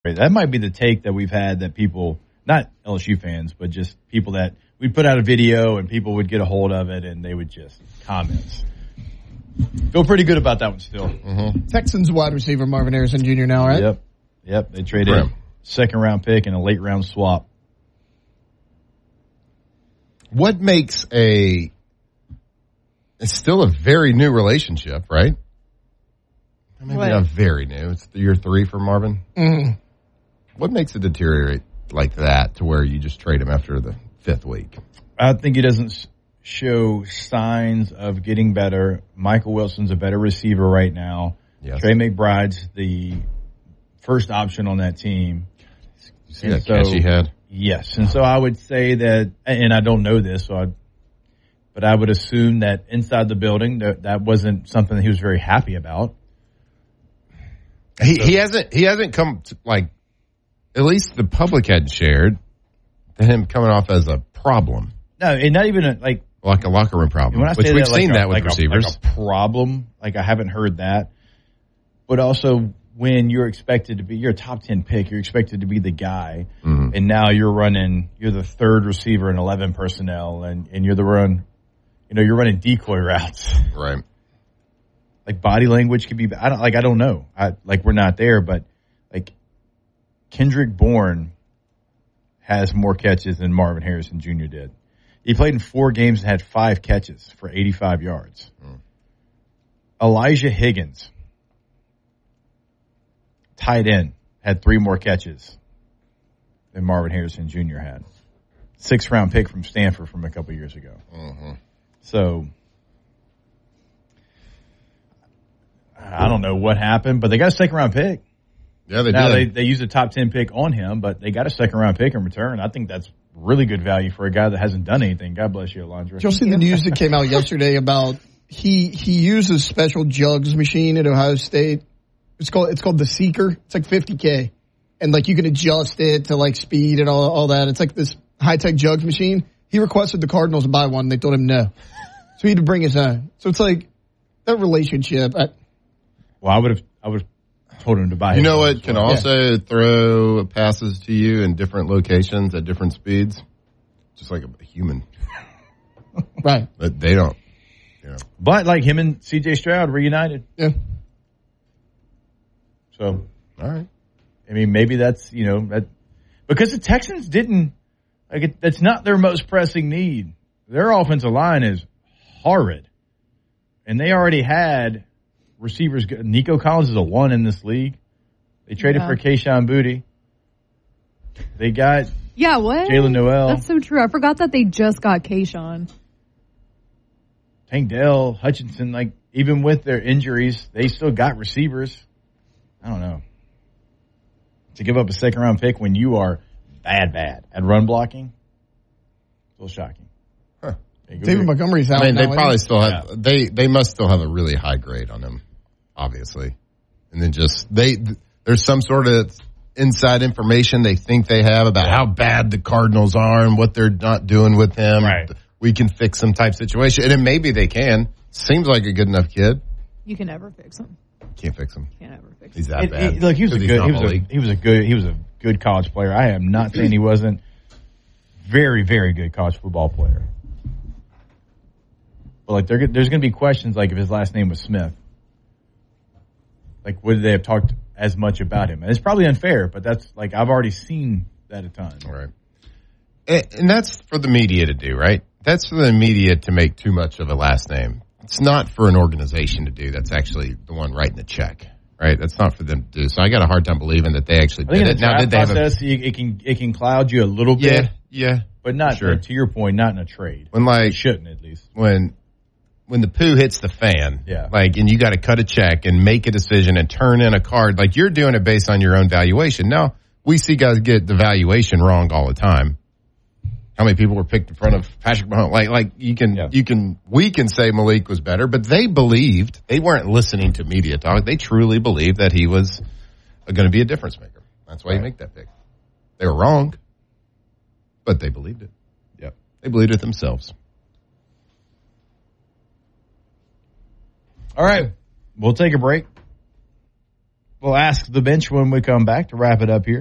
That might be the take that we've had that people, not LSU fans, but just people that we put out a video and people would get a hold of it and they would just comments. Feel pretty good about that one still. Mm-hmm. Texans wide receiver Marvin Harrison Jr. now, right? Yep. They traded a second-round pick and a late-round swap. What makes it's still a very new relationship, right? Maybe not very new. It's year 3 for Marvin. Mm. What makes it deteriorate like that to where you just trade him after the 5th week? I think he doesn't show signs of getting better. Michael Wilson's a better receiver right now. Yes. Trey McBride's the first option on that team. You see that catch he had? Yes. And so I would say that, and I don't know this, but I would assume that inside the building that wasn't something that he was very happy about. He hasn't come to, like, at least the public had shared him coming off as a problem. No, and not even like a locker room problem. When I which say we've that, seen like that with receivers. Like a problem. Like I haven't heard that. But also when you're expected to be, you're a top 10 pick, you're expected to be the guy, and now you're the third receiver in 11 personnel, and you're you're running decoy routes. Right. Like body language could be, I don't know. We're not there, but like Kendrick Bourne has more catches than Marvin Harrison Jr. did. He played in 4 games and had 5 catches for 85 yards. Elijah Higgins, tight end, had 3 more catches than Marvin Harrison Jr. had. 6th-round pick from Stanford from a couple years ago. Mm-hmm. So I don't know what happened, but they got a 2nd-round pick. Yeah, they did. They used a top 10 pick on him, but they got a 2nd-round pick in return. I think that's really good value for a guy that hasn't done anything. God bless you, Alondra. Did you see the news that came out yesterday about he uses special jugs machine at Ohio State? It's called the Seeker. It's like $50K, and like you can adjust it to like speed and all that. It's like this high tech jugs machine. He requested the Cardinals buy one. They told him no, so he had to bring his own. So it's like that relationship. I would have told him to buy. You know what can also throw passes to you in different locations at different speeds, just like a human. Right. But they don't. But like him and C.J. Stroud reunited. Yeah. So, all right. I mean, maybe that's, that because the Texans didn't, that's not their most pressing need. Their offensive line is horrid. And they already had receivers. Nico Collins is a 1 in this league. They traded for Kayshon Boutte. They got Jalen Noel. That's so true. I forgot that they just got Kayshon. Tank Dell, Hutchinson, like even with their injuries, they still got receivers. I don't know. To give up a 2nd-round pick when you are bad at run blocking, a little shocking. Huh. David Montgomery's out. I mean, they probably still have. They must still have a really high grade on him, obviously. And then there's some sort of inside information they think they have about how bad the Cardinals are and what they're not doing with him. Right. We can fix some type situation, and then maybe they can. Seems like a good enough kid. You can never fix him. Can't fix him. Can't ever fix him. He's that bad. Look, he was a good college player. I am not saying he wasn't. Very, very good college football player. But like there's going to be questions like if his last name was Smith. Like would they have talked as much about him? And it's probably unfair, but that's like I've already seen that a ton. Right. And that's for the media to do, right? That's for the media to make too much of a last name. It's not for an organization to do. That's actually the one writing the check, right? That's not for them to do. So I got a hard time believing that they actually did it. Now, did they process, it can cloud you a little bit. Yeah. But not, to your point, not in a trade. When it shouldn't, at least. When the poo hits the fan, and you got to cut a check and make a decision and turn in a card, like you're doing it based on your own valuation. Now, we see guys get the valuation wrong all the time. How many people were picked in front of Patrick Mahomes? We can say Malik was better, but they weren't listening to media talk. They truly believed that he was going to be a difference maker. That's why you make that pick. They were wrong, but they believed it. Yep. They believed it themselves. All right. We'll take a break. We'll ask the bench when we come back to wrap it up here.